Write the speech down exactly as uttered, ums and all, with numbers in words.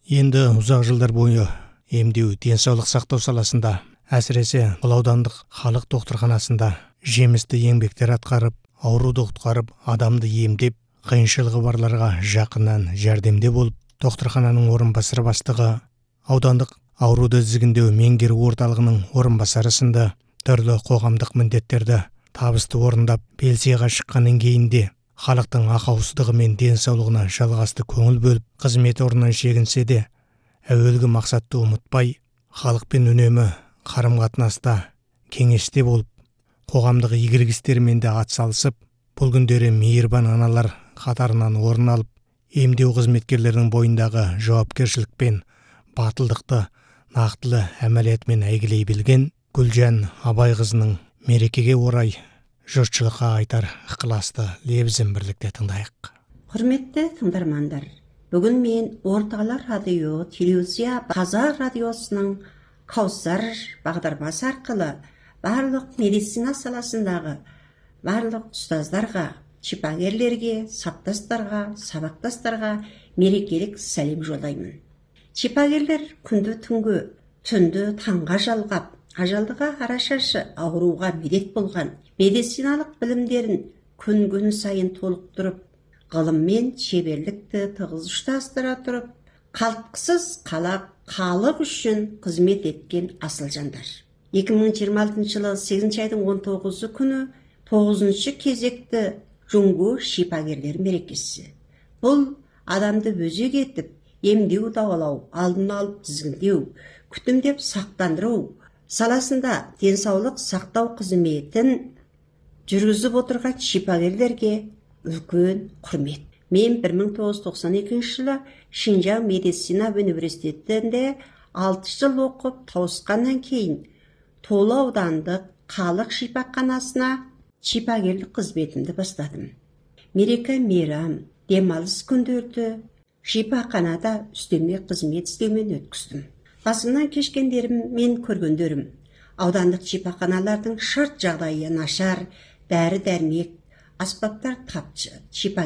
Енді ұзақ жылдар бойы емдеу, денсаулық сақтау саласында, әсіресе бұл аудандық халық докторханасында жемісті еңбектер атқарып, ауруды құтқарып, адамды емдеп, қиыншылығы барларға жақыннан жәрдемде болып, докторхананың орынбасары бастығы, аудандық ауруды тізгіндеу меңгеру орталығының орынбасары сынды түрлі қоғамдық міндеттерді табысты орындап, пенсияға шыққаннан кейін де халықтың ақаусыздығы мен денсаулығына жалғасты көңіл бөліп, қызмет орнынан шегінсе де, әуелгі мақсатты ұмытпай, халықпен үнемі қарым-қатынаста, кеңесте болып, қоғамдық игілік істерімен де атсалысып, бұл күндері мейірбан аналар қатарынан орын алып, емдеу қызметкерлерінің бойындағы жауапкершілік пен батылдықты нақтылы әмәлиятымен әйгілей білген Гүлжан Абайқызының мерекеге орай жұртшылыққа айтар ықыласты лебізін бірлікте тыңдайық. Құрметті тыңдармандар, бүгін мен Орталар радио телевизия Қазақ радиосының Каусар бағдарламасы арқылы барлық медицина саласындағы барлық ұстаздарға, шипагерлерге, саптастарға, сабақтастарға мерекелік сәлем жолдаймын. Шипагерлер күнді түнгі, түнді таңға жалғап, ажалдыға арашашы ауруға медет болған медициналық білімдерін күн-күн сайын толықтырып, ғылым мен шеберлікті тығыз ұштастыра тұрып, қалтқысыз қалап, халық үшін қызмет еткен асыл жандар. екі мың жиырма алтыншы жылы сегізінші айдың он тоғызы күні тоғызыншы кезекті Жұңгу шипагерлер мерекесі. Бұл адамды өзек етіп, емдеу дауалау, алдын алып тізгіндеу, күтімдеп сақтандыру саласында денсаулық сақтау қызметін жүргізіп отырған шипагерлерге үлкен құрмет. Мен бір мың тоғыз жүз тоқсан екінші жылы Шинжаң медицина университетінде алты жыл оқып тауысқаннан кейін Толы аудандық халық шипаханасына шипагерлік қызметімді бастадым. Мереке мейрам, демалыс күндерді шипаханада үстеме қызмет істеумен өткіздім. Басымнан кешкендерім мен көргендерім, аудандық шипаханалардың шарт жағдайы нашар, дәрі-дәрмек, аспаптар тапшы, шипагерлер